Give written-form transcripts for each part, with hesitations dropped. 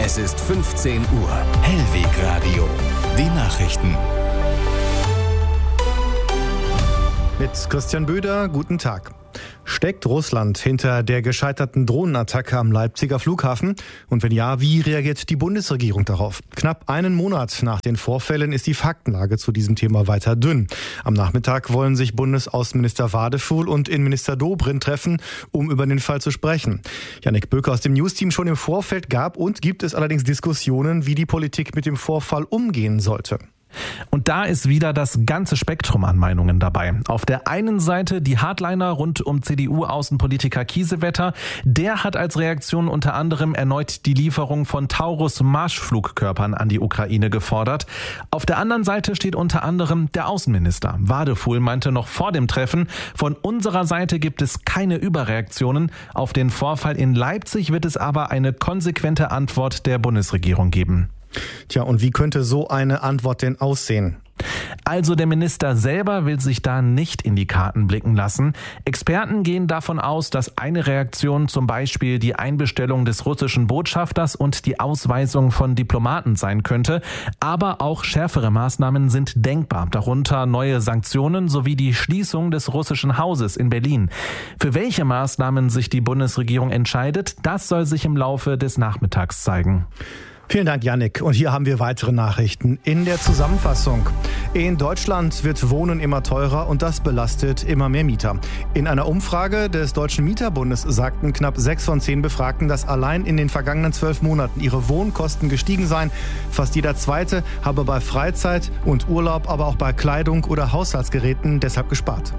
Es ist 15 Uhr. Hellweg Radio. Die Nachrichten. Mit Christian Böder, guten Tag. Steckt Russland hinter der gescheiterten Drohnenattacke am Leipziger Flughafen? Und wenn ja, wie reagiert die Bundesregierung darauf? Knapp einen Monat nach den Vorfällen ist die Faktenlage zu diesem Thema weiter dünn. Am Nachmittag wollen sich Bundesaußenminister Wadefuhl und Innenminister Dobrindt treffen, um über den Fall zu sprechen. Jannik Böker aus dem Newsteam: Schon im Vorfeld gab und gibt es allerdings Diskussionen, wie die Politik mit dem Vorfall umgehen sollte. Und da ist wieder das ganze Spektrum an Meinungen dabei. Auf der einen Seite die Hardliner rund um CDU-Außenpolitiker Kiesewetter. Der hat als Reaktion unter anderem erneut die Lieferung von Taurus-Marschflugkörpern an die Ukraine gefordert. Auf der anderen Seite steht unter anderem der Außenminister. Wadefuhl meinte noch vor dem Treffen: Von unserer Seite gibt es keine Überreaktionen. Auf den Vorfall in Leipzig wird es aber eine konsequente Antwort der Bundesregierung geben. Tja, und wie könnte so eine Antwort denn aussehen? Also der Minister selber will sich da nicht in die Karten blicken lassen. Experten gehen davon aus, dass eine Reaktion zum Beispiel die Einbestellung des russischen Botschafters und die Ausweisung von Diplomaten sein könnte. Aber auch schärfere Maßnahmen sind denkbar, darunter neue Sanktionen sowie die Schließung des russischen Hauses in Berlin. Für welche Maßnahmen sich die Bundesregierung entscheidet, das soll sich im Laufe des Nachmittags zeigen. Vielen Dank, Jannik. Und hier haben wir weitere Nachrichten in der Zusammenfassung. In Deutschland wird Wohnen immer teurer und das belastet immer mehr Mieter. In einer Umfrage des Deutschen Mieterbundes sagten knapp 6 von 10 Befragten, dass allein in den vergangenen 12 Monaten ihre Wohnkosten gestiegen seien. Fast jeder Zweite habe bei Freizeit und Urlaub, aber auch bei Kleidung oder Haushaltsgeräten deshalb gespart.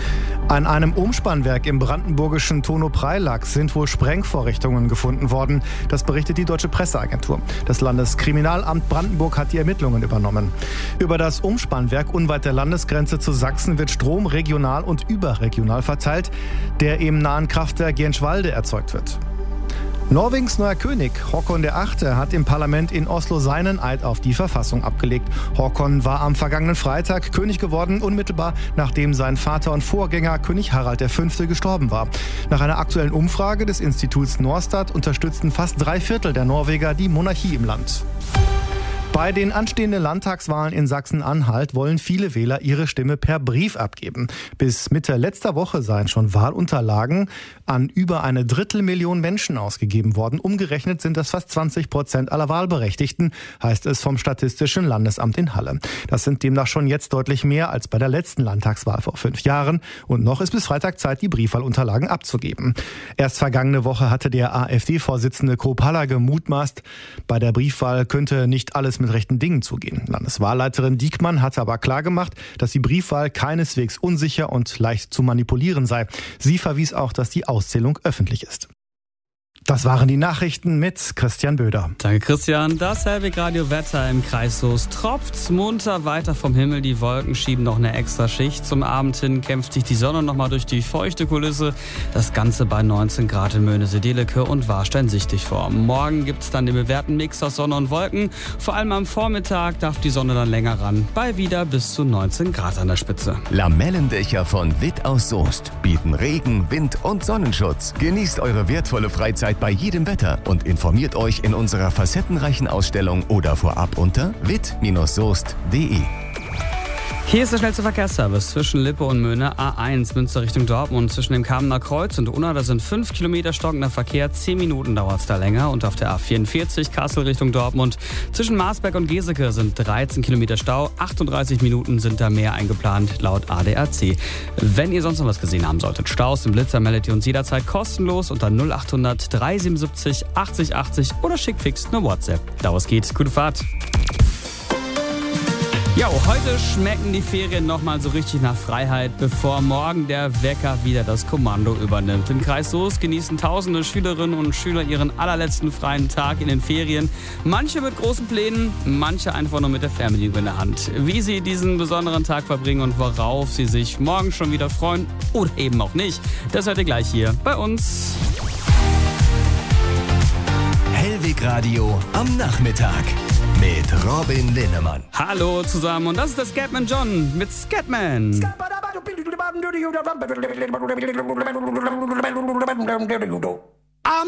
An einem Umspannwerk im brandenburgischen Tono-Preilack sind wohl Sprengvorrichtungen gefunden worden. Das berichtet die Deutsche Presseagentur. Das Landeskriminalamt Brandenburg hat die Ermittlungen übernommen. Über das Umspannwerk unweit der Landesgrenze zu Sachsen wird Strom regional und überregional verteilt, der im nahen Kraftwerk Jenschwalde erzeugt wird. Norwegens neuer König, Håkon VIII., hat im Parlament in Oslo seinen Eid auf die Verfassung abgelegt. Håkon war am vergangenen Freitag König geworden, unmittelbar nachdem sein Vater und Vorgänger König Harald V. gestorben war. Nach einer aktuellen Umfrage des Instituts Norstat unterstützten fast 3/4 der Norweger die Monarchie im Land. Bei den anstehenden Landtagswahlen in Sachsen-Anhalt wollen viele Wähler ihre Stimme per Brief abgeben. Bis Mitte letzter Woche seien schon Wahlunterlagen an über 1/3 Menschen ausgegeben worden. Umgerechnet sind das fast 20% aller Wahlberechtigten, heißt es vom Statistischen Landesamt in Halle. Das sind demnach schon jetzt deutlich mehr als bei der letzten Landtagswahl vor 5 Jahren. Und noch ist bis Freitag Zeit, die Briefwahlunterlagen abzugeben. Erst vergangene Woche hatte der AfD-Vorsitzende Kropala gemutmaßt, bei der Briefwahl könnte nicht alles mit rechten Dingen zugehen. Landeswahlleiterin Diekmann hatte aber klargemacht, dass die Briefwahl keineswegs unsicher und leicht zu manipulieren sei. Sie verwies auch, dass die Auszählung öffentlich ist. Das waren die Nachrichten mit Christian Böder. Danke, Christian. Das Hellweg Radio Wetter im Kreis Soest tropft munter weiter vom Himmel. Die Wolken schieben noch eine extra Schicht. Zum Abend hin kämpft sich die Sonne nochmal durch die feuchte Kulisse. Das Ganze bei 19 Grad in Möhne-Sedeleke und Warstein sichtig vor. Morgen gibt es dann den bewährten Mix aus Sonne und Wolken. Vor allem am Vormittag darf die Sonne dann länger ran. Bei wieder bis zu 19 Grad an der Spitze. Lamellendächer von Witt aus Soest bieten Regen, Wind und Sonnenschutz. Genießt eure wertvolle Freizeit bei jedem Wetter und informiert euch in unserer facettenreichen Ausstellung oder vorab unter witt-soest.de. Hier ist der schnellste Verkehrsservice zwischen Lippe und Möhne. A1 Münster Richtung Dortmund zwischen dem Kamener Kreuz und Unna. Da sind 5 Kilometer stockender Verkehr. 10 Minuten dauert es da länger. Und auf der A44 Kassel Richtung Dortmund zwischen Marsberg und Geseke sind 13 Kilometer Stau. 38 Minuten sind da mehr eingeplant laut ADAC. Wenn ihr sonst noch was gesehen haben solltet, Staus im Blitzer, meldet ihr uns jederzeit kostenlos unter 0800 377 80 80 oder schickt fix eine WhatsApp. Daraus geht's. Gute Fahrt. Jo, heute schmecken die Ferien nochmal so richtig nach Freiheit, bevor morgen der Wecker wieder das Kommando übernimmt. Im Kreis Soest genießen tausende Schülerinnen und Schüler ihren allerletzten freien Tag in den Ferien. Manche mit großen Plänen, manche einfach nur mit der Fernbedienung in der Hand. Wie sie diesen besonderen Tag verbringen und worauf sie sich morgen schon wieder freuen oder eben auch nicht, das hört ihr gleich hier bei uns. Hellweg Radio am Nachmittag mit Robin Linnemann. Hallo zusammen und das ist der Scatman John mit Scatman.